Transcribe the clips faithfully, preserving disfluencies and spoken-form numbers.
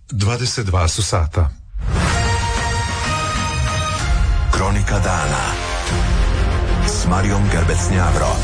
dvadeset dva su sata. Kronika dana s Marijom Gerbec-Njavro.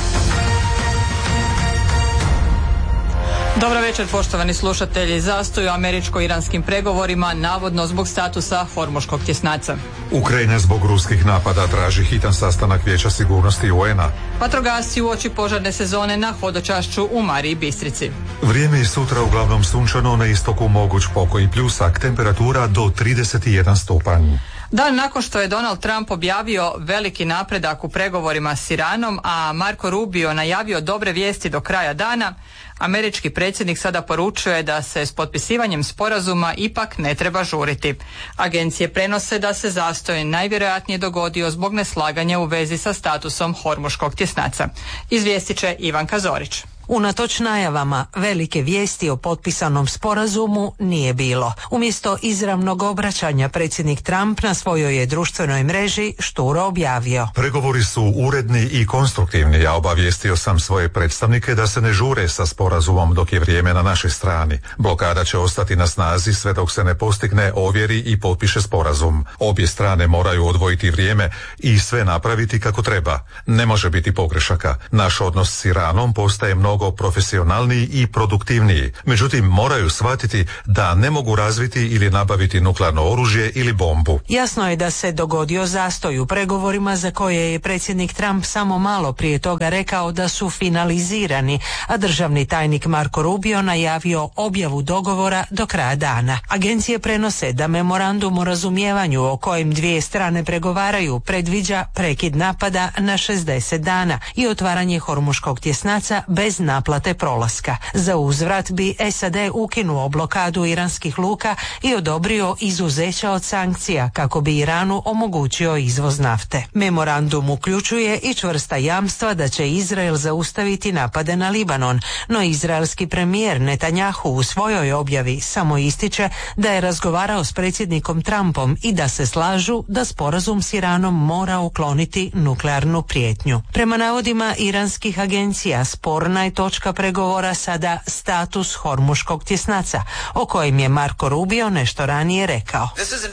Dobro večer, poštovani slušatelji. Zastoj u američko-iranskim pregovorima, navodno zbog statusa Hormuškog tjesnaca. Ukrajina zbog ruskih napada traži hitan sastanak Vijeća sigurnosti U N-a. Vatrogasci uoči požarne sezone na hodočašću u Mariji Bistrici. Vrijeme je sutra uglavnom sunčano, na istoku moguć pokoj pljusak, temperatura do trideset jedan stupanj. Dan nakon što je Donald Trump objavio veliki napredak u pregovorima s Iranom, a Marco Rubio najavio dobre vijesti do kraja dana, američki predsjednik sada poručuje da se s potpisivanjem sporazuma ipak ne treba žuriti. Agencije prenose da se zastoj najvjerojatnije dogodio zbog neslaganja u vezi sa statusom Hormuškog tjesnaca. Izvijestit će Ivanka Zorić. Unatoč najavama, velike vijesti o potpisanom sporazumu nije bilo. Umjesto izravnog obraćanja, predsjednik Trump na svojoj je društvenoj mreži šturo objavio: Pregovori su uredni i konstruktivni. Ja obavijestio sam svoje predstavnike da se ne žure sa sporazumom dok je vrijeme na našoj strani. Blokada će ostati na snazi sve dok se ne postigne, ovjeri i potpiše sporazum. Obje strane moraju odvojiti vrijeme i sve napraviti kako treba. Ne može biti pogrešaka. Naš odnos s Iranom postaje mnogo profesionalniji i produktivniji. Međutim, moraju shvatiti da ne mogu razviti ili nabaviti nuklearno oružje ili bombu. Jasno je da se dogodio zastoj u pregovorima za koje je predsjednik Trump samo malo prije toga rekao da su finalizirani, a državni tajnik Marco Rubio najavio objavu dogovora do kraja dana. Agencije prenose da memorandum o razumijevanju o kojem dvije strane pregovaraju predviđa prekid napada na šezdeset dana i otvaranje Hormuškog tjesnaca bez naplate prolaska. Za uzvrat bi S A D ukinuo blokadu iranskih luka i odobrio izuzeća od sankcija kako bi Iranu omogućio izvoz nafte. Memorandum uključuje i čvrsta jamstva da će Izrael zaustaviti napade na Libanon, no izraelski premijer Netanjahu u svojoj objavi samo ističe da je razgovarao s predsjednikom Trumpom i da se slažu da sporazum s Iranom mora ukloniti nuklearnu prijetnju. Prema navodima iranskih agencija, sporna je točka pregovora sada status Hormuškog tjesnaca, o kojem je Marco Rubio nešto ranije rekao.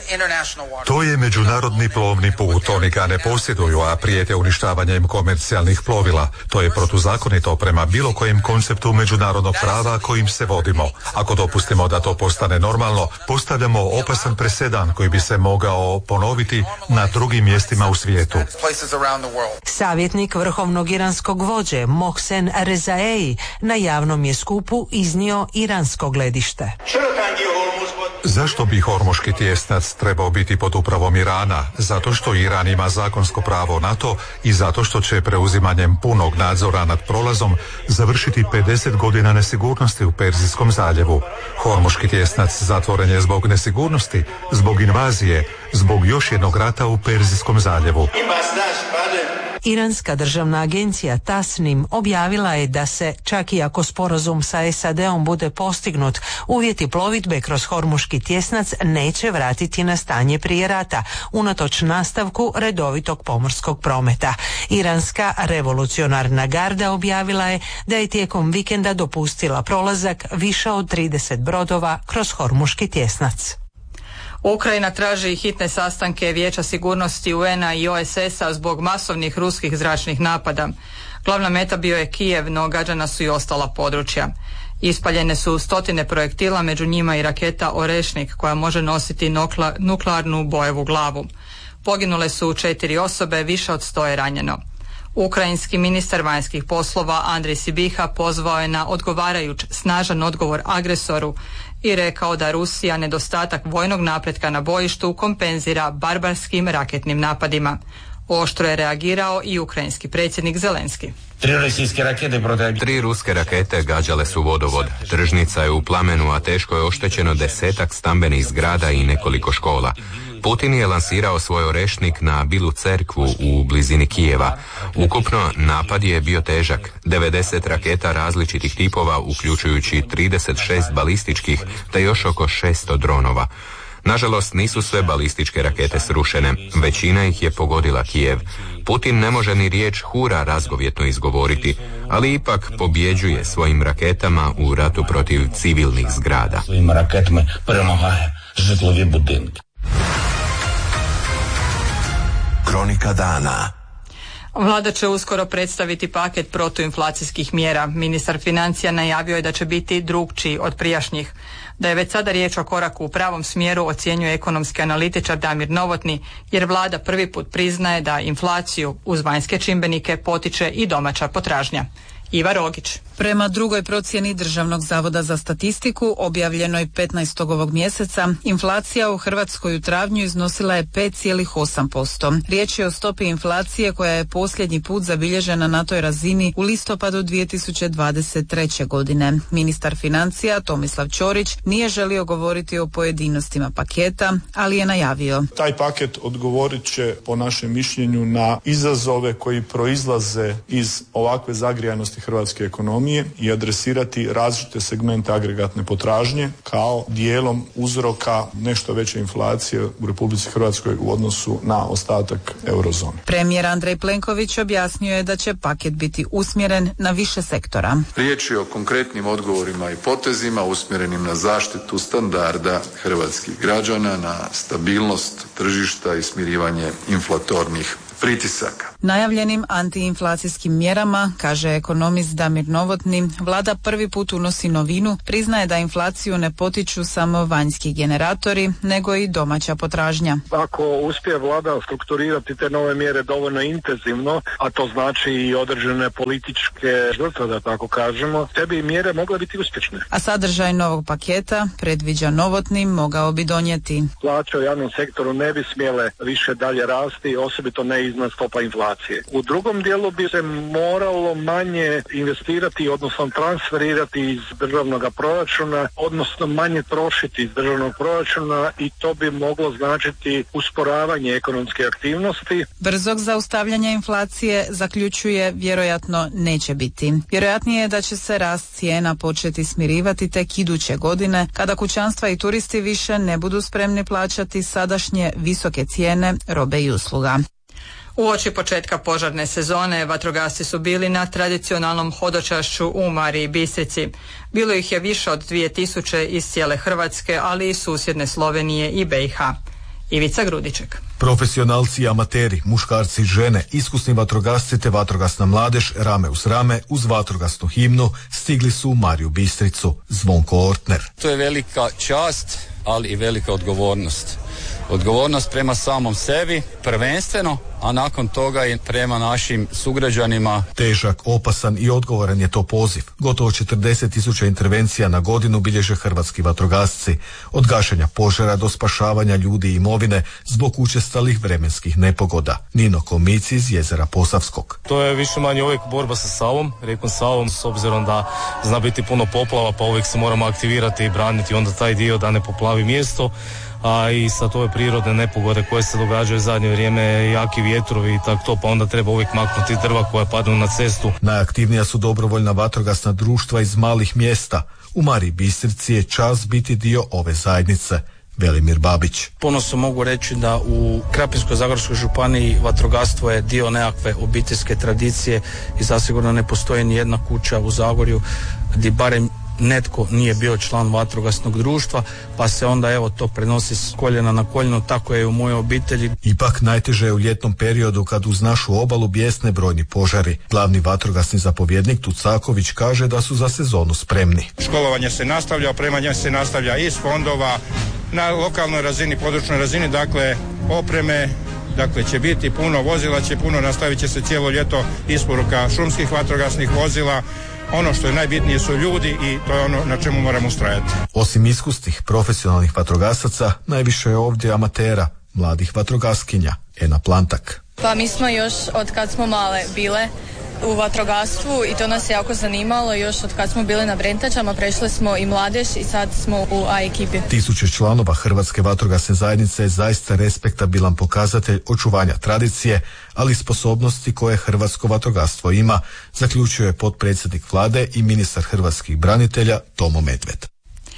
To je međunarodni plovni put, oni ga ne posjeduju, a prijete uništavanjem komercijalnih plovila. To je protuzakonito prema bilo kojem konceptu međunarodnog prava kojim se vodimo. Ako dopustimo da to postane normalno, postavljamo opasan presedan koji bi se mogao ponoviti na drugim mjestima u svijetu. Savjetnik vrhovnog iranskog vođe Mohsen Rezaei na javnom je skupu iznio iransko gledište. Zašto bi Hormuški tjesnac trebao biti pod upravom Irana? Zato što Iran ima zakonsko pravo na to i zato što će preuzimanjem punog nadzora nad prolazom završiti pedeset godina nesigurnosti u Perzijskom zaljevu. Hormuški tjesnac zatvoren je zbog nesigurnosti, zbog invazije, zbog još jednog rata u Perzijskom zaljevu. Iranska državna agencija Tasnim objavila je da se, čak i ako sporazum sa S A D-om bude postignut, uvjeti plovidbe kroz Hormuški tjesnac neće vratiti na stanje prije rata, unatoč nastavku redovitog pomorskog prometa. Iranska revolucionarna garda objavila je da je tijekom vikenda dopustila prolazak više od trideset brodova kroz Hormuški tjesnac. Ukrajina traži hitne sastanke Vijeća sigurnosti U N-a i O S S-a zbog masovnih ruskih zračnih napada. Glavna meta bio je Kijev, no gađana su i ostala područja. Ispaljene su stotine projektila, među njima i raketa Orešnik koja može nositi nukla, nuklearnu bojevu glavu. Poginule su četiri osobe, više od sto je ranjeno. Ukrajinski ministar vanjskih poslova Andrej Sibiha pozvao je na odgovarajuć snažan odgovor agresoru i rekao da Rusija nedostatak vojnog napretka na bojištu kompenzira barbarskim raketnim napadima. Oštro je reagirao i ukrajinski predsjednik Zelenski. Tri ruske rakete gađale su vodovod. Tržnica je u plamenu, a teško je oštećeno desetak stambenih zgrada i nekoliko škola. Putin je lansirao svoj Orešnik na Bilu cerkvu u blizini Kijeva. Ukupno napad je bio težak. devedeset raketa različitih tipova, uključujući trideset šest balističkih, te još oko šesto dronova. Nažalost, nisu sve balističke rakete srušene. Većina ih je pogodila Kijev. Putin ne može ni riječ hura razgovjetno izgovoriti. ali ipak pobjeđuje svojim raketama u ratu protiv civilnih zgrada. Svojim raketama перемагає житлові будинки. Kronika dana. Vlada će uskoro predstaviti paket protuinflacijskih mjera. Ministar financija najavio je da će biti drukčiji od prijašnjih. Da je već sada riječ o koraku u pravom smjeru ocjenjuje ekonomski analitičar Damir Novotni, jer vlada prvi put priznaje da inflaciju uz vanjske čimbenike potiče i domaća potražnja. Iva Rogić. Prema drugoj procjeni Državnog zavoda za statistiku, objavljenoj petnaestog ovog mjeseca, inflacija u Hrvatskoj u travnju iznosila je pet zarez osam posto. Riječ je o stopi inflacije koja je posljednji put zabilježena na toj razini u listopadu dvije tisuće dvadeset treće. godine. Ministar financija Tomislav Ćorić nije želio govoriti o pojedinostima paketa, ali je najavio. Taj paket odgovorit će, po našem mišljenju, na izazove koji proizlaze iz ovakve zagrijanosti hrvatske ekonomije i adresirati različite segmente agregatne potražnje kao dijelom uzroka nešto veće inflacije u Republici Hrvatskoj u odnosu na ostatak eurozone. Premijer Andrej Plenković objasnio je da će paket biti usmjeren na više sektora. Riječ je o konkretnim odgovorima i potezima usmjerenim na zaštitu standarda hrvatskih građana, na stabilnost tržišta i smirivanje inflatornih pritisaka. Najavljenim antiinflacijskim mjerama, kaže ekonomist Damir Novotni, vlada prvi put unosi novinu, priznaje da inflaciju ne potiču samo vanjski generatori, nego i domaća potražnja. Ako uspije vlada strukturirati te nove mjere dovoljno intenzivno, a to znači i određene političke žrtve, da tako kažemo, te bi mjere mogle biti uspješne. A sadržaj novog paketa, predviđa Novotni, mogao bi donijeti. Plaće u javnom sektoru ne bi smjele više dalje rasti, osobito ne iznad stopa inflacije. U drugom dijelu bi se moralo manje investirati, odnosno transferirati iz državnog proračuna, odnosno manje trošiti iz državnog proračuna i to bi moglo značiti usporavanje ekonomske aktivnosti. Brzog zaustavljanja inflacije, zaključuje, vjerojatno neće biti. Vjerojatnije je da će se rast cijena početi smirivati tek iduće godine, kada kućanstva i turisti više ne budu spremni plaćati sadašnje visoke cijene robe i usluga. Uoči početka požarne sezone vatrogasci su bili na tradicionalnom hodočašću u Mariji Bistrici. Bilo ih je više od dvije tisuće iz cijele Hrvatske, ali i susjedne Slovenije i B i H. Ivica Grudiček. Profesionalci i amateri, muškarci i žene, iskusni vatrogasci te vatrogasna mladež rame uz rame uz vatrogasnu himnu stigli su u Mariju Bistricu. Zvonko Ortner. To je velika čast, ali i velika odgovornost. Odgovornost prema samom sebi, prvenstveno, a nakon toga i prema našim sugrađanima. Težak, opasan i odgovoran je to poziv. Gotovo četrdeset tisuća intervencija na godinu bilježe hrvatski vatrogasci. Od gašenja požara do spašavanja ljudi i imovine zbog učestalih vremenskih nepogoda. Nino Komici iz Jezera Posavskog. To je više manje uvijek borba sa Savom, rijekom Savom, s obzirom da zna biti puno poplava, pa uvijek se moramo aktivirati i braniti onda taj dio da ne poplavi mjesto. A i sad ove prirodne nepogode koje se događaju u zadnje vrijeme, jaki vjetrovi i tako to, pa onda treba uvijek maknuti drva koja padnu na cestu. Najaktivnija su dobrovoljna vatrogasna društva iz malih mjesta. U Mariji Bistrici je čast biti dio ove zajednice. Velimir Babić. Ponosno mogu reći da u Krapinsko-zagorskoj županiji vatrogastvo je dio nekakve obiteljske tradicije i zasigurno ne postoji ni jedna kuća u Zagorju gdje barem netko nije bio član vatrogasnog društva, pa se onda evo to prenosi s koljena na koljeno, tako je u mojoj obitelji. Ipak najteže je u ljetnom periodu kad uz našu obalu bijesne brojni požari. Glavni vatrogasni zapovjednik Tucaković kaže da su za sezonu spremni. Školovanje se nastavlja, opremanje se nastavlja iz fondova na lokalnoj razini, područnoj razini, dakle opreme, dakle će biti puno vozila, će puno, nastavit će se cijelo ljeto isporuka šumskih vatrogasnih vozila. Ono što je najbitnije su ljudi i to je ono na čemu moramo ustrajati. Osim iskusnih profesionalnih vatrogasaca, najviše je ovdje amatera, mladih vatrogaskinja. Ena Plantak. Pa mi smo još od kad smo male bile u vatrogastvu i to nas je jako zanimalo. Još od kad smo bili na Brentačama prešli smo i mladež i sad smo u A ekipi. Tisuće članova Hrvatske vatrogasne zajednice je zaista respektabilan pokazatelj očuvanja tradicije, ali i sposobnosti koje hrvatsko vatrogastvo ima, zaključuje potpredsjednik vlade i ministar hrvatskih branitelja Tomo Medved.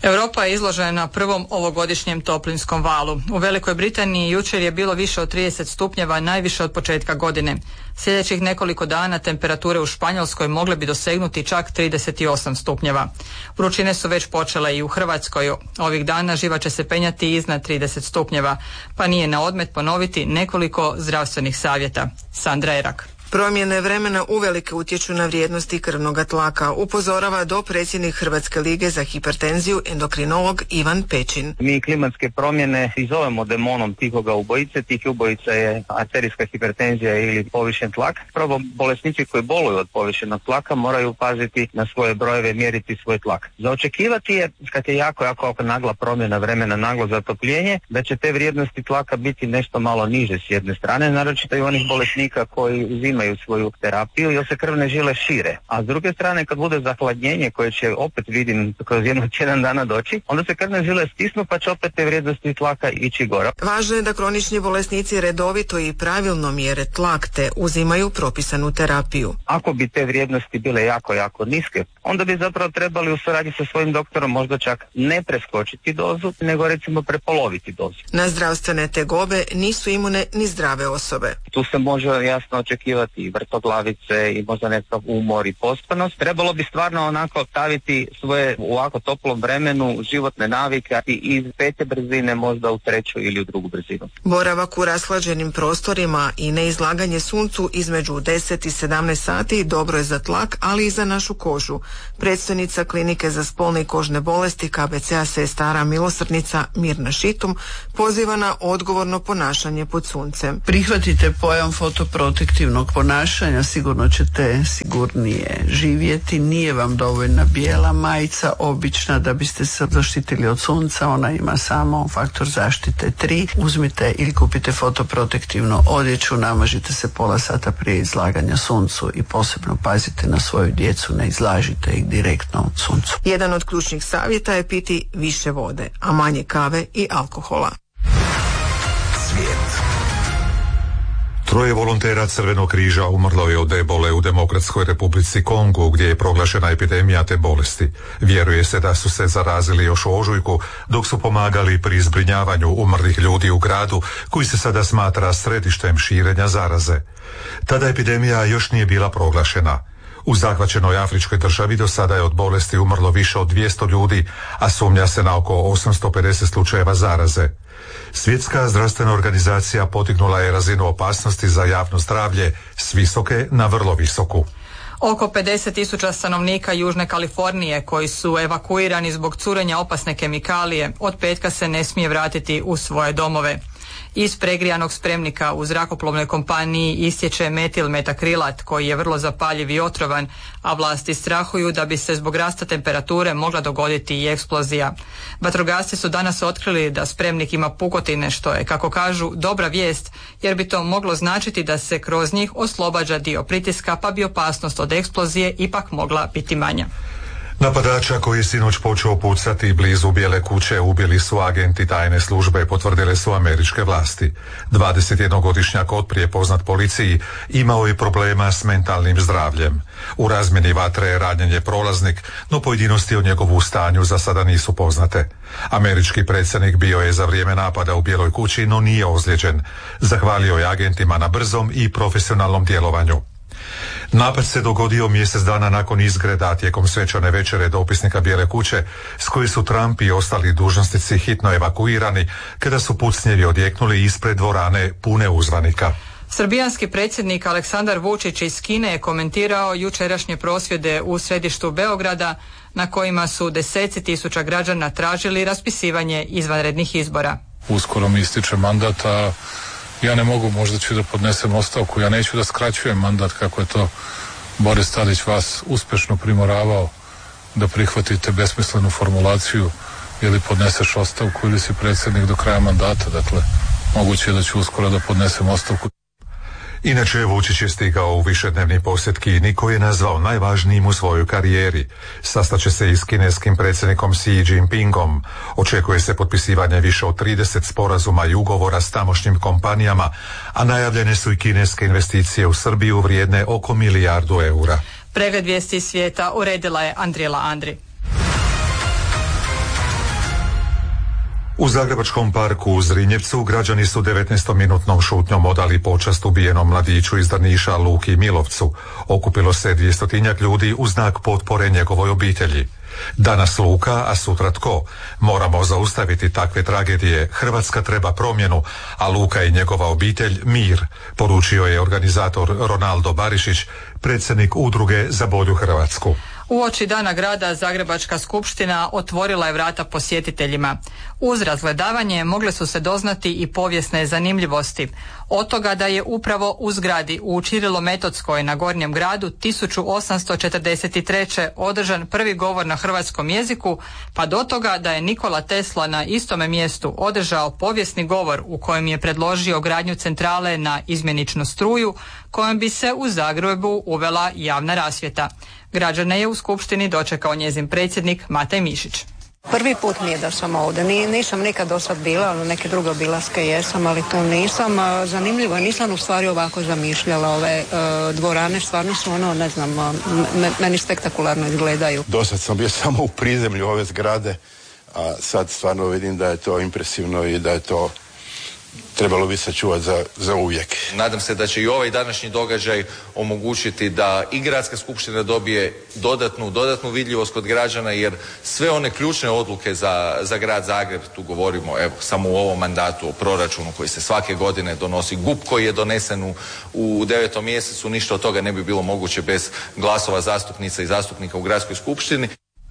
Europa je izložena prvom ovogodišnjem toplinskom valu. U Velikoj Britaniji jučer je bilo više od trideset stupnjeva, najviše od početka godine. Sljedećih nekoliko dana temperature u Španjolskoj mogle bi dosegnuti čak trideset osam stupnjeva. Vrućine su već počele i u Hrvatskoj. Ovih dana živa će se penjati iznad trideset stupnjeva, pa nije na odmet ponoviti nekoliko zdravstvenih savjeta. Sandra Erak. Promjene vremena uvelike utječu na vrijednosti krvnog tlaka, upozorava dopredsjednik Hrvatske lige za hipertenziju endokrinolog Ivan Pečin. Mi klimatske promjene i zovemo demonom tihoga ubojice. Tih ubojica je arterijska hipertenzija ili povišen tlak. Prvo, bolesnici koji boluju od povišenog tlaka moraju paziti na svoje brojeve, mjeriti svoj tlak. Za očekivati je, kad je jako, jako nagla promjena vremena, naglo zatopljenje, da će te vrijednosti tlaka biti nešto malo niže s jedne strane, naročito i onih bolesnika koji uzimaju svoju terapiju jer se krvne žile šire. A s druge strane, kad bude zahladnjenje koje će opet vidim kroz jedno tjedan dana doći, onda se krvne žile stisnu pa će opet te vrijednosti tlaka ići gore. Važno je da kronični bolesnici redovito i pravilno mjere tlak te uzimaju propisanu terapiju. Ako bi te vrijednosti bile jako, jako niske, onda bi zapravo trebali u suradnji sa svojim doktorom možda čak ne preskočiti dozu, nego recimo prepoloviti dozu. Na zdravstvene tegobe nisu imune ni zdrave osobe. Tu se može jasno očekivati i vrtoglavice i možda nekakav umor i pospanost. Trebalo bi stvarno onako staviti svoje u ovako toplom vremenu životne navike i iz pete brzine možda u treću ili u drugu brzinu. Boravak u rashlađenim prostorima i neizlaganje suncu između deset i sedamnaest sati dobro je za tlak, ali i za našu kožu. Predstojnica klinike za spolne i kožne bolesti K B C-a Sestara Milosrdnica Mirna Šitum poziva na odgovorno ponašanje pod suncem. Prihvatite pojam fotoprotektivnog ponašanja, sigurno ćete sigurnije živjeti. Nije vam dovoljna bijela majica obična da biste se zaštitili od sunca, ona ima samo faktor zaštite tri. Uzmite ili kupite fotoprotektivnu odjeću, namažite se pola sata prije izlaganja suncu i posebno pazite na svoju djecu, ne izlažite ih direktno suncu. Jedan od ključnih savjeta je piti više vode, a manje kave i alkohola. Svijet. Troje volontera Crvenog križa umrlo je od ebole u Demokratskoj Republici Kongu, gdje je proglašena epidemija te bolesti. Vjeruje se da su se zarazili još u ožujku, dok su pomagali pri zbrinjavanju umrlih ljudi u gradu, koji se sada smatra središtem širenja zaraze. Tada epidemija još nije bila proglašena. U zahvaćenoj afričkoj državi do sada je od bolesti umrlo više od dvjesto ljudi, a sumnja se na oko osamsto pedeset slučajeva zaraze. Svjetska zdravstvena organizacija podignula je razinu opasnosti za javno zdravlje s visoke na vrlo visoku. Oko pedeset tisuća stanovnika Južne Kalifornije koji su evakuirani zbog curenja opasne kemikalije od petka se ne smije vratiti u svoje domove. Iz pregrijanog spremnika u zrakoplovnoj kompaniji istječe metilmetakrilat koji je vrlo zapaljiv i otrovan, a vlasti strahuju da bi se zbog rasta temperature mogla dogoditi i eksplozija. Vatrogasci su danas otkrili da spremnik ima pukotine, što je, kako kažu, dobra vijest, jer bi to moglo značiti da se kroz njih oslobađa dio pritiska, pa bi opasnost od eksplozije ipak mogla biti manja. Napadača koji je sinoć počeo pucati blizu Bijele kuće ubili su agenti tajne službe, potvrdile su američke vlasti. dvadesetjednogodišnjak otprije poznat policiji imao je problema s mentalnim zdravljem. U razmjeni vatre ranjen je prolaznik, no pojedinosti o njegovu stanju za sada nisu poznate. Američki predsjednik bio je za vrijeme napada u Bijeloj kući, no nije ozlijeđen. Zahvalio je agentima na brzom i profesionalnom djelovanju. Napad se dogodio mjesec dana nakon izgreda tijekom svečane večere dopisnika Bijele kuće, s koje su Trump i ostali dužnosnici hitno evakuirani kada su pucnjevi odjeknuli ispred dvorane pune uzvanika. Srbijanski predsjednik Aleksandar Vučić iz Kine je komentirao jučerašnje prosvjede u središtu Beograda na kojima su deseci tisuća građana tražili raspisivanje izvanrednih izbora. Uskoro mi ističe mandata. Ja ne mogu, možda ću da podnesem ostavku, ja neću da skraćujem mandat kako je to Boris Tadić vas uspješno primoravao da prihvatite besmislenu formulaciju ili podneseš ostavku ili si predsjednik do kraja mandata, dakle moguće je da ću uskoro da podnesem ostavku. Inače, Vučić je stigao u višednevni posjet Kini koji je nazvao najvažnijim u svojoj karijeri. Sastaće se i s kineskim predsjednikom Xi Jinpingom. Očekuje se potpisivanje više od trideset sporazuma i ugovora s tamošnjim kompanijama, a najavljene su i kineske investicije u Srbiju vrijedne oko milijardu eura. Pregled vijesti svijeta uredila je Andrijela Andri. U Zagrebačkom parku u Zrinjevcu građani su devetnaestominutnom šutnjom odali počast ubijenom mladiću iz Drniša Luki Milovcu. Okupilo se dvjestotinjak ljudi u znak potpore njegovoj obitelji. Danas Luka, a sutra tko? Moramo zaustaviti takve tragedije. Hrvatska treba promjenu, a Luka i njegova obitelj mir, poručio je organizator Ronaldo Barišić, predsjednik Udruge za bolju Hrvatsku. Uoči Dana grada Zagrebačka skupština otvorila je vrata posjetiteljima. Uz razgledavanje mogle su se doznati i povijesne zanimljivosti. Od toga da je upravo u zgradi u Ćirilo-Metodskoj na Gornjem gradu tisuću osamsto četrdeset treće održan prvi govor na hrvatskom jeziku, pa do toga da je Nikola Tesla na istome mjestu održao povijesni govor u kojem je predložio gradnju centrale na izmjeničnu struju kojom bi se u Zagrebu uvela javna rasvjeta. Građane je u skupštini dočekao njezin predsjednik Matej Mišić. Prvi put mi je da sam ovdje, Ni, nisam nikad do sad bila, ali neke druge obilaske jesam, ali to nisam. Zanimljivo, nisam u stvari ovako zamišljala ove uh, dvorane, stvarno su ono, ne znam, me, meni spektakularno izgledaju. Do sad sam bio samo u prizemlju ove zgrade, a sad stvarno vidim da je to impresivno i da je to trebalo bi sačuvati za, za uvijek. Nadam se da će i ovaj današnji događaj omogućiti da i Gradska skupština dobije dodatnu, dodatnu vidljivost kod građana, jer sve one ključne odluke za, za grad Zagreb, tu govorimo evo samo u ovom mandatu o proračunu koji se svake godine donosi, G U P koji je donesen u, u devetom mjesecu, ništa od toga ne bi bilo moguće bez glasova zastupnica i zastupnika u Gradskoj skupštini.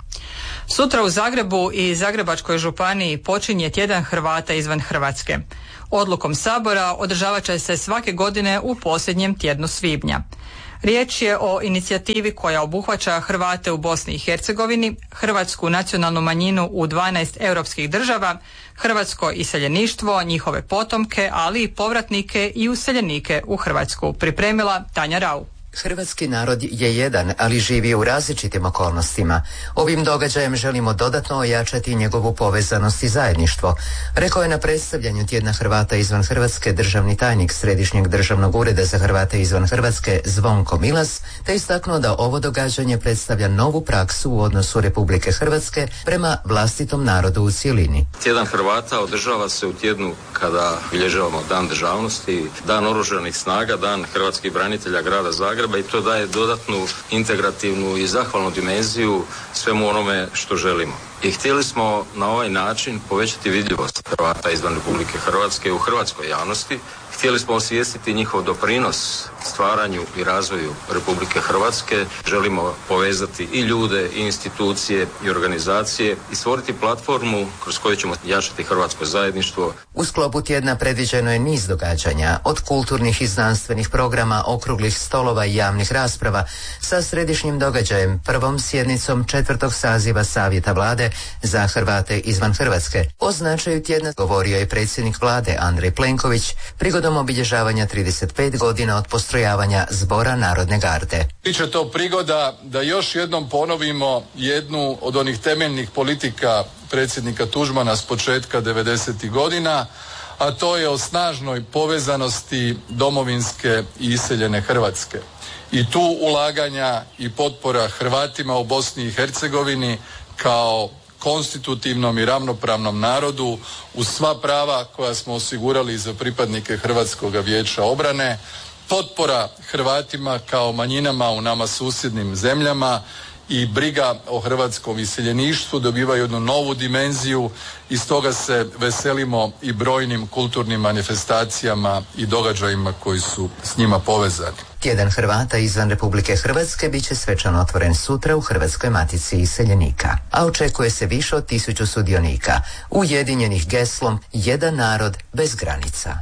Sutra u Zagrebu i Zagrebačkoj županiji počinje tjedan Hrvata izvan Hrvatske. Odlukom Sabora održavat će se svake godine u posljednjem tjednu svibnja. Riječ je o inicijativi koja obuhvaća Hrvate u Bosni i Hercegovini, hrvatsku nacionalnu manjinu u dvanaest europskih država, hrvatsko iseljeništvo, njihove potomke, ali i povratnike i useljenike u Hrvatsku. Pripremila Tanja Rau. Hrvatski narod je jedan, ali živi u različitim okolnostima. Ovim događajem želimo dodatno ojačati njegovu povezanost i zajedništvo, rekao je na predstavljanju tjedna Hrvata izvan Hrvatske državni tajnik Središnjeg državnog ureda za Hrvate izvan Hrvatske Zvonko Milas, te istaknuo da ovo događanje predstavlja novu praksu u odnosu Republike Hrvatske prema vlastitom narodu u cjelini. Tjedan Hrvata održava se u tjednu kada bilježavamo Dan državnosti, Dan oružanih snaga, Dan hrvatskih branitelja grada Zagreba, i to daje dodatnu integrativnu i zahvalnu dimenziju svemu onome što želimo. I htjeli smo na ovaj način povećati vidljivost Hrvata izvan Republike Hrvatske u hrvatskoj javnosti. Htjeli smo osvijestiti njihov doprinos stvaranju i razvoju Republike Hrvatske. Želimo povezati i ljude, i institucije, i organizacije i stvoriti platformu kroz koju ćemo jačati hrvatsko zajedništvo. U sklopu tjedna predviđeno je niz događanja, od kulturnih i znanstvenih programa, okruglih stolova i javnih rasprava, sa središnjim događajem, prvom sjednicom četvrtog saziva Savjeta vlade za Hrvate izvan Hrvatske. O značaju tjedna govorio je predsjednik vlade Andrej Plenković prigodom obilježavanja trideset pet godina od postrojavanja Zbora narodne garde. Biće to prigoda da još jednom ponovimo jednu od onih temeljnih politika predsjednika Tuđmana s početka devedesetih godina, a to je o snažnoj povezanosti domovinske i iseljene Hrvatske. I tu ulaganja i potpora Hrvatima u Bosni i Hercegovini kao konstitutivnom i ravnopravnom narodu uz sva prava koja smo osigurali za pripadnike Hrvatskog vijeća obrane, potpora Hrvatima kao manjinama u nama susjednim zemljama i briga o hrvatskom iseljeništvu dobivaju jednu novu dimenziju i stoga se veselimo i brojnim kulturnim manifestacijama i događajima koji su s njima povezani. Tjedan Hrvata izvan Republike Hrvatske bit će svečano otvoren sutra u Hrvatskoj matici iseljenika, a očekuje se više od tisuću sudionika, ujedinjenih geslom Jedan narod bez granica.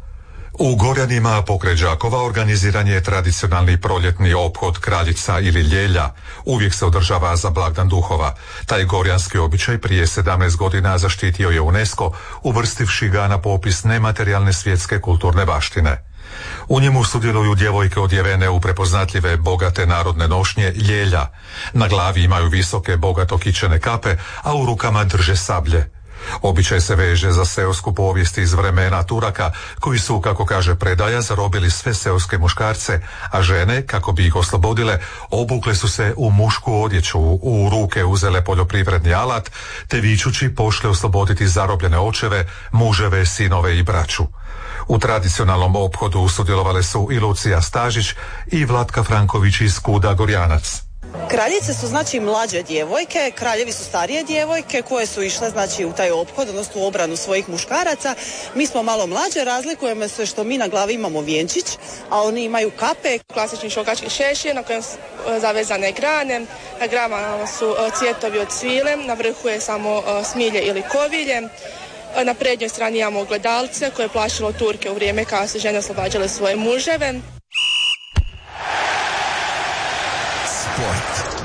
U Gorjanima pokraj Đakova organiziran je tradicionalni proljetni ophod Kraljica ili Ljelja. Uvijek se održava za blagdan duhova. Taj gorjanski običaj prije sedamnaest godina zaštitio je UNESCO, uvrstivši ga na popis nematerijalne svjetske kulturne baštine. U njemu sudjeluju djevojke odjevene u prepoznatljive bogate narodne nošnje Ljelja. Na glavi imaju visoke bogato kičene kape, a u rukama drže sablje. Običaj se veže za seosku povijest iz vremena Turaka, koji su, kako kaže predaja, zarobili sve seoske muškarce, a žene, kako bi ih oslobodile, obukle su se u mušku odjeću, u ruke uzele poljoprivredni alat, te vičući pošle osloboditi zarobljene očeve, muževe, sinove i braću. U tradicionalnom ophodu sudjelovale su i Lucija Stažić i Vlatka Franković iz Kuda Gorjanac. Kraljice su znači mlađe djevojke, kraljevi su starije djevojke koje su išle znači u taj ophod, odnosno u obranu svojih muškaraca. Mi smo malo mlađe, razlikujemo se što mi na glavi imamo vjenčić, a oni imaju kape. Klasični šokački šešir na kojem su zavezane grane, na granama su cvjetovi od svile, na vrhu je samo smilje ili kovilje. Na prednjoj strani imamo ogledalce koje je plašilo Turke u vrijeme kada su žene oslobađale svoje muževe. Sport.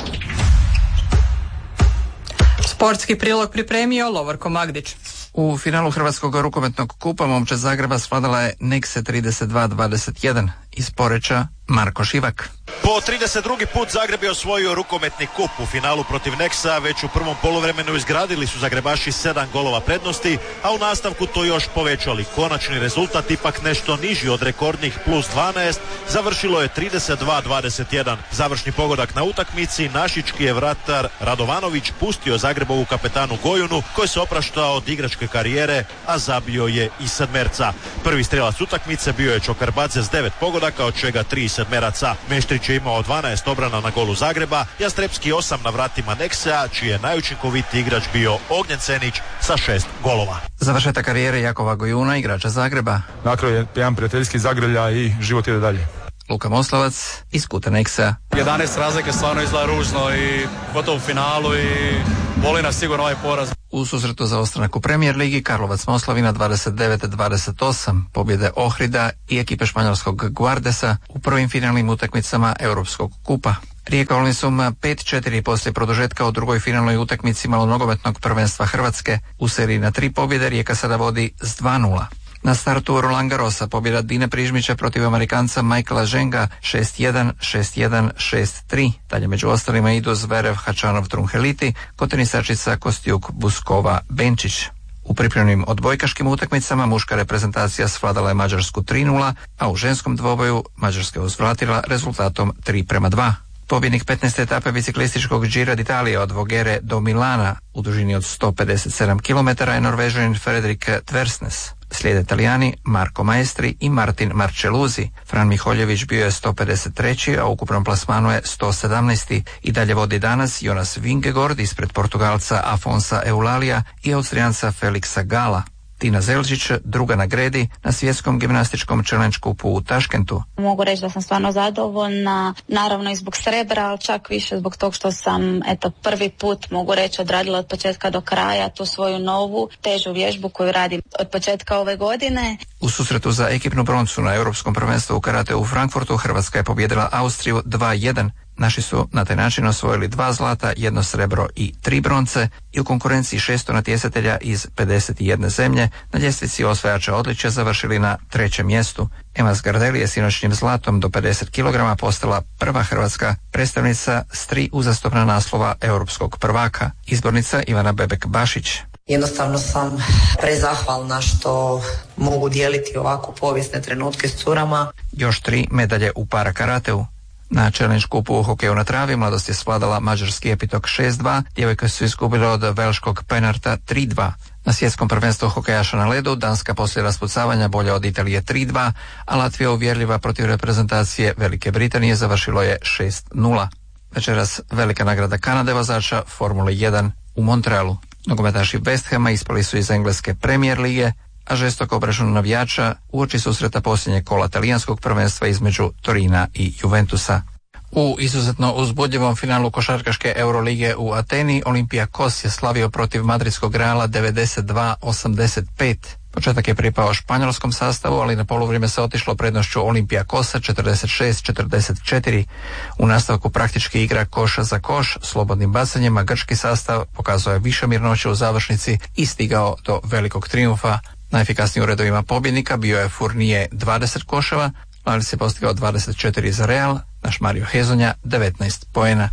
Sportski prilog pripremio Lovorko Magdić. U finalu Hrvatskog rukometnog kupa momčad Zagreba svladala je Nekse trideset dva dvadeset jedan. Iz Poreča Marko Šivak. Po trideset drugi put Zagreb je osvojio rukometni kup. U finalu protiv Neksa već u prvom poluvremenu izgradili su Zagrebaši sedam golova prednosti, a u nastavku to još povećali. Konačni rezultat ipak nešto niži od rekordnih plus dvanaest, završilo je trideset dva dvadeset jedan. Završni pogodak na utakmici našički je vratar Radovanović pustio Zagrebovu kapetanu Gojunu, koji se opraštao od igračke karijere, a zabio je i sedmerca. Prvi strelac utakmice bio je Čokarbadze s devet pogodaka, od čega tri sedmeraca. Meštrić je imao dvanaest obrana na golu Zagreba, Jastrepski osam na vratima Neksea, čiji je najučinkovitiji igrač bio Ognjen Cenić sa šest golova. Završetak karijere Jakova Gojuna, igrača Zagreba. Na kraju je jedan prijateljski zagrlja i život ide dalje. Luka Moslavac iz kuta Neksea. jedanaest razlike stvarno izgleda ružno i gotovo u finalu i boli nas sigurno ovaj poraz. U susretu za ostanak u Premier ligi Karlovac Moslavina dvadeset devet dvadeset osam, pobjede Ohrida i ekipe španjolskog Guardesa u prvim finalnim utakmicama Europskog kupa. Rijeka Olinsum pet četiri poslije produžetka u drugoj finalnoj utakmici malonogometnog prvenstva Hrvatske. U seriji na tri pobjede Rijeka sada vodi s dva nula. Na startu Roland Garrosa pobjeda Dine Prižmića protiv Amerikanca Michaela Ženga šest jedan, šest jedan, šest tri. Dalje među ostalima idu Zverev, Hačanov, Trunheliti, kod tenisačica Kostjuk, Buskova, Benčić. U pripremnim odbojkaškim utakmicama muška reprezentacija svladala je Mađarsku tri nula, a u ženskom dvoboju Mađarska je uzvratila rezultatom tri prema dva. Pobjednik petnaeste etape biciklističkog Gira d'Italia od Vogere do Milana u dužini od sto pedeset sedam kilometara je Norvežanin Frederik Tversnes. Slijede Italijani Marko Maestri i Martin Marčeluzi. Fran Miholjević bio je sto pedeset treći, a u ukupnom plasmanu je sto sedamnaesti. I dalje vodi danas Jonas Vingegaard ispred Portugalca Afonsa Eulalija i Austrijanca Felixa Gala. Tina Zelčić druga na gredi na svjetskom gimnastičkom challenge kupu u Taškentu. Mogu reći da sam stvarno zadovoljna, naravno i zbog srebra, ali čak više zbog tog što sam eto prvi put, mogu reći, odradila od početka do kraja tu svoju novu težu vježbu koju radim od početka ove godine. U susretu za ekipnu broncu na Europskom prvenstvu u karate u Frankfurtu Hrvatska je pobijedila Austriju dva jedan. Naši su na taj način osvojili dva zlata, jedno srebro i tri bronce i u konkurenciji šesto natjecatelja iz pedeset jedne zemlje na ljestvici osvajača odličja završili na trećem mjestu. Ema Zgardeli je sinoćnjim zlatom do pedeset kilograma postala prva hrvatska predstavnica s tri uzastopna naslova europskog prvaka. Izbornica Ivana Bebek-Bašić. Jednostavno sam prezahvalna što mogu dijeliti ovako povijesne trenutke s curama. Još tri medalje u para karateu. Na challenge kupu u hokeju na travi mladost je svladala mađarski Epitok šest dva, djevojke su izgubile od velškog Penarta tri dva. Na svjetskom prvenstvu hokejaša na ledu Danska poslije raspucavanja bolja od Italije tri dva, a Latvija uvjerljiva protiv reprezentacije Velike Britanije završilo je šest nula. Večeras velika nagrada Kanade vozača Formule jedan u Montrealu. Nogometaši West Hama ispali su iz engleske Premier lige, a žestok obračun navijača uoči susreta posljednjeg kola talijanskog prvenstva između Torina i Juventusa. U izuzetno uzbudljivom finalu košarkaške Eurolige u Ateni Olympiakos je slavio protiv madridskog Reala devedeset dva osamdeset pet. Početak je pripao španjolskom sastavu, ali na poluvrijeme se otišlo prednošću Olympiakosa četrdeset šest četrdeset četiri. U nastavku praktički igra koš za koš, slobodnim bacanjem, a grčki sastav pokazuje više mirnoće u završnici i stigao do velikog trijumfa. Najefikasniji u redovima pobjednika bio je Fournier dvadeset koševa, ali se postigao dvadeset četiri za Real, naš Mario Hezonja devetnaest poena.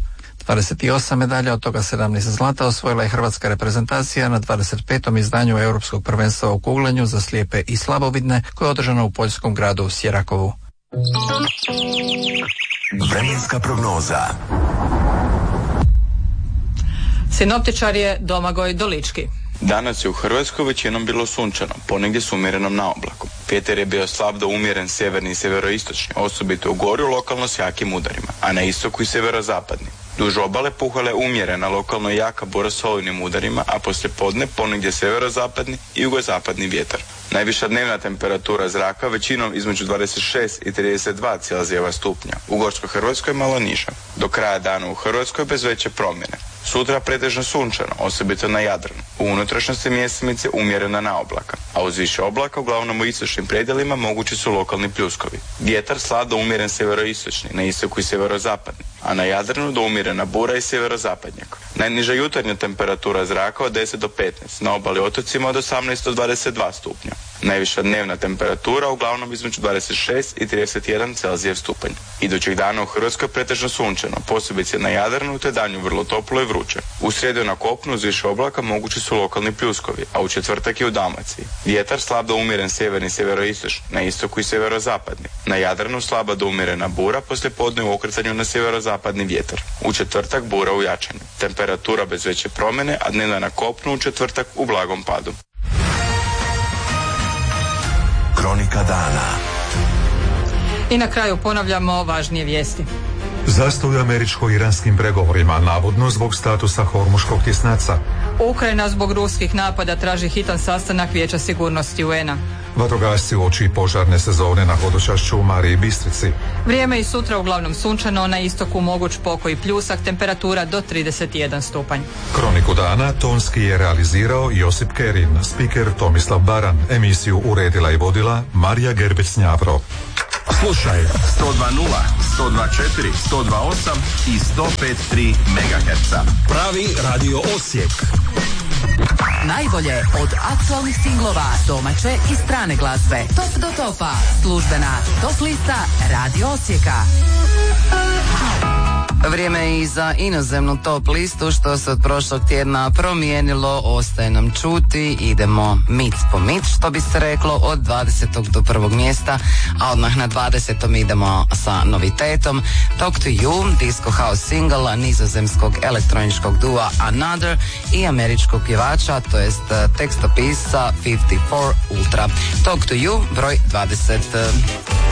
dvadeset osam medalja, od toga sedamnaest zlata osvojila je hrvatska reprezentacija na dvadeset petom izdanju Europskog prvenstva u kuglanju za slijepe i slabovidne koje je održano u poljskom gradu Sjerakovu. Vremenska prognoza. Sinoptičar je Domagoj Dolički. Danas je u Hrvatskoj većinom bilo sunčano, ponegdje s umjerenom naoblakom. Vjetar je bio slab do umjeren sjeverni i sjeveroistočni, osobito u gorju lokalno s jakim udarima, a na istoku i sjeverozapadni. Duž obale puhala je umjerena, lokalno jaka bura s olujnim udarima, a poslije podne ponegdje sjeverozapadni i jugozapadni vjetar. Najviša dnevna temperatura zraka većinom između dvadeset šest i trideset dva Celzijeva stupnja. U Gorskoj Hrvatskoj malo niža. Do kraja dana u Hrvatskoj bez veće promjene. Sutra pretežno sunčano, osobito na Jadranu. U unutrašnjosti mjestimice umjerena naoblaka, a uz više oblaka uglavnom u istočnim predjelima mogući su lokalni pljuskovi. Vjetar slab do umjeren sjeveroistočni, na istoku i sjeverozapadni, a na Jadranu do umjerena bura i sjeverozapadnjak. Najniža jutarnja temperatura zraka od deset do petnaest, na obali otocima od osamnaest do dvadeset dva stupnja. Najviša dnevna temperatura uglavnom između dvadeset šest i trideset jedan Celzijev stupanj. Idućeg dana u Hrvatskoj pretežno sunčano, posebice na Jadranu te danju vrlo toplo i vruće. U srijedu na kopnu uz više oblaka mogući su lokalni pljuskovi, a u četvrtak i u Dalmaciji. Vjetar slab do umjeren sjeverni i sjeveroistočni, na istoku i sjeverozapadni. Na Jadranu slaba do umjerena bura, poslije podne u okretanju na sjeverozapadni vjetar. U četvrtak bura u jačanju. Temperatura bez veće promjene, a dnevna na kopnu u četvrtak u blagom padu. Kronika dana. I na kraju ponavljamo važnije vijesti. Zastoj u američko-iranskim pregovorima, navodno zbog statusa Hormuškog tjesnaca. Ukrajina zbog ruskih napada traži hitan sastanak Vijeća sigurnosti U N-a. Vatrogasci uoči požarne sezone na hodočašću u Mariji Bistrici. Vrijeme i sutra uglavnom sunčano, na istoku moguć pokoj pljusak, temperatura do trideset jedan stupanj. Kroniku dana tonski je realizirao Josip Kerin, spiker Tomislav Baran, emisiju uredila i vodila Marija Gerbec-Njavro. Slušaj sto dva nula, sto dva četiri, sto dva osam i sto pet tri megaherca. Pravi radio Osijek. Najbolje od aktualnih singlova, domaće i strane glazbe. Top do topa. Službena top lista Radio Osijeka. Vrijeme je i za inozemnu top listu, što se od prošlog tjedna promijenilo, ostaje nam čuti. Idemo mit po mit, što bi se reklo, od dvadesetog do prvog mjesta, a odmah na dvadesetom idemo sa novitetom Talk to You, disco house single nizozemskog elektroničkog dua Another i američkog pjevača, to jest tekstopisa pedeset četiri Ultra. Talk to You, broj dvadeset.